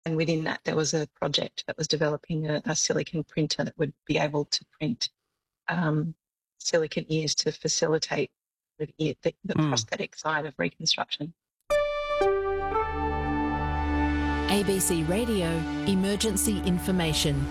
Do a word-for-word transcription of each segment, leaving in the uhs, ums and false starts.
and within that there was a project that was developing a, a silicon printer that would be able to print um, silicon ears to facilitate the, ear, the, the mm. prosthetic side of reconstruction. A B C Radio Emergency Information.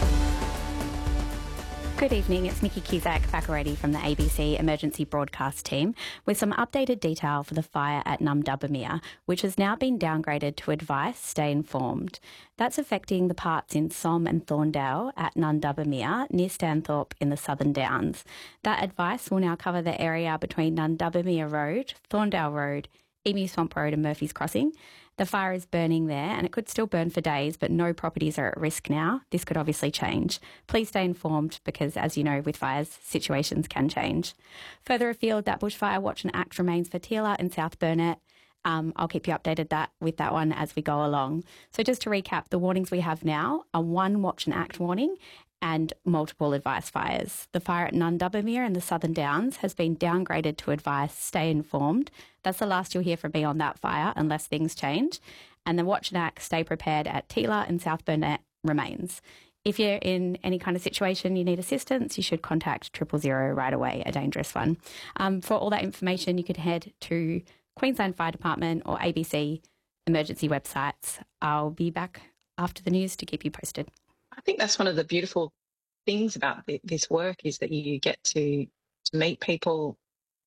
Good evening, it's Nikki Cusack-Thackeray from the A B C Emergency Broadcast team with some updated detail for the fire at Numdubbermere, which has now been downgraded to advice, stay informed. That's affecting the parts in Somme and Thorndale at Numdubbermere, near Stanthorpe in the Southern Downs. That advice will now cover the area between Numdubbermere Road, Thorndale Road, Emu Swamp Road and Murphy's Crossing. The fire is burning there and it could still burn for days, but no properties are at risk now. This could obviously change. Please stay informed because, as you know, with fires, situations can change. Further afield, that bushfire watch and act remains for Teela and South Burnett. Um, I'll keep you updated that with that one as we go along. So just to recap, the warnings we have now are one watch and act warning and multiple advice fires. The fire at Numdubbermere in the Southern Downs has been downgraded to advice, stay informed. That's the last you'll hear from me on that fire unless things change. And the watch and act, stay prepared at Teela and South Burnett remains. If you're in any kind of situation you need assistance, you should contact triple zero right away, a dangerous one. Um, for all that information, you could head to Queensland Fire Department or A B C emergency websites. I'll be back after the news to keep you posted. I think that's one of the beautiful things about this work is that you get to to meet people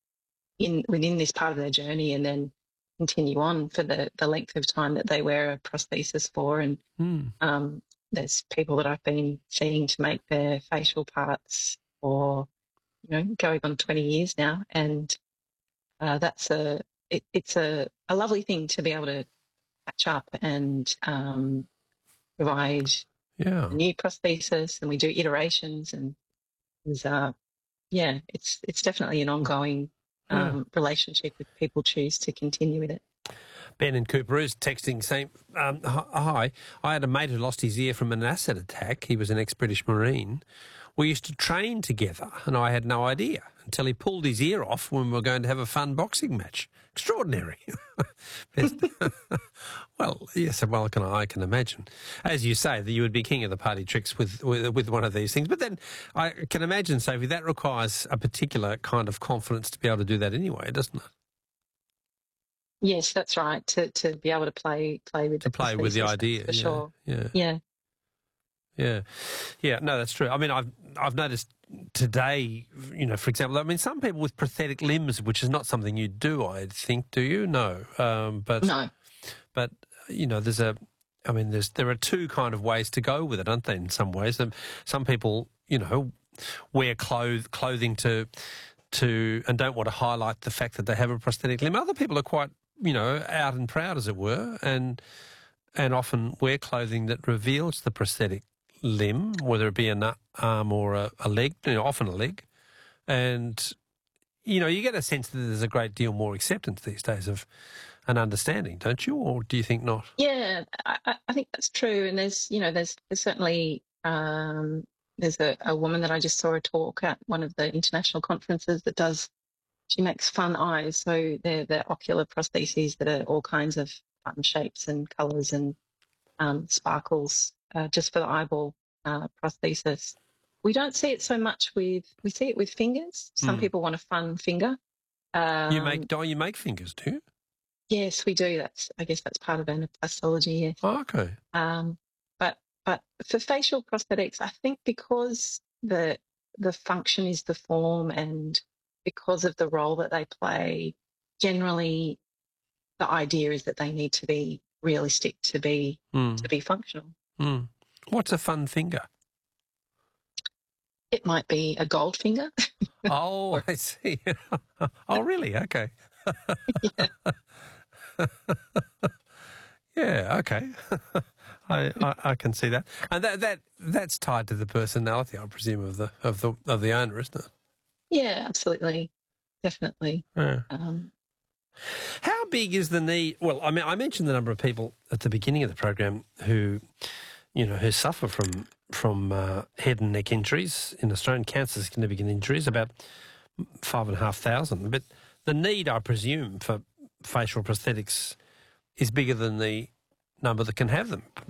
in within this part of their journey and then continue on for the, the length of time that they wear a prosthesis for. And mm. um, there's people that I've been seeing to make their facial parts for, you know, going on twenty years now. And uh, that's a it, it's a, a lovely thing to be able to catch up and um, provide Yeah. a new prosthesis, and we do iterations, and it's, uh, yeah, it's it's definitely an ongoing um, yeah. relationship if people choose to continue with it. Ben in Cooper is texting saying, um, hi, I had a mate who lost his ear from an acid attack. He was an ex-British Marine. We used to train together and I had no idea until he pulled his ear off when we were going to have a fun boxing match. Extraordinary. Well, yes, well, can I can imagine. As you say, that you would be king of the party tricks with, with with one of these things. But then I can imagine, Sophie, that requires a particular kind of confidence to be able to do that anyway, doesn't it? Yes, that's right. To to be able to play play with to the play with the idea for yeah, sure. Yeah, yeah, yeah, yeah. No, that's true. I mean, I've I've noticed today, you know, for example, I mean, some people with prosthetic limbs, which is not something you do, I think. Do you? No, um, but no, but you know, there's a. I mean, there's there are two kind of ways to go with it, aren't there? In some ways, and some people, you know, wear cloth clothing to to and don't want to highlight the fact that they have a prosthetic limb. Other people are quite, you know, out and proud, as it were, and and often wear clothing that reveals the prosthetic limb, whether it be an arm or a, a leg, you know, often a leg. And, you know, you get a sense that there's a great deal more acceptance these days of an understanding, don't you? Or do you think not? Yeah, I, I think that's true. And there's, you know, there's, there's certainly, um, there's a, a woman that I just saw a talk at one of the international conferences that does, she makes fun eyes. So they're, they're ocular prostheses that are all kinds of fun shapes and colours and um, sparkles uh, just for the eyeball uh, prosthesis. We don't see it so much with, we see it with fingers. Some mm. people want a fun finger. Um, you make, do you make fingers, do you? Yes, we do. That's, I guess that's part of anaplastology, yes. Oh, okay. Um, but, but for facial prosthetics, I think because the, the function is the form and because of the role that they play, generally the idea is that they need to be realistic to be mm. to be functional. Mm. What's a fun finger? It might be a gold finger. Oh, I see. Oh, really? Okay. Yeah. Yeah, okay. I, I I can see that, and that that that's tied to the personality, I presume, of the of the of the owner, isn't it? Yeah, absolutely, definitely. Yeah. Um, How big is the need? Well, I mean, I mentioned the number of people at the beginning of the program who, you know, who suffer from from uh, head and neck injuries in Australian cancer, significant injuries, about five and a half thousand. But the need, I presume, for facial prosthetics is bigger than the number that can have them.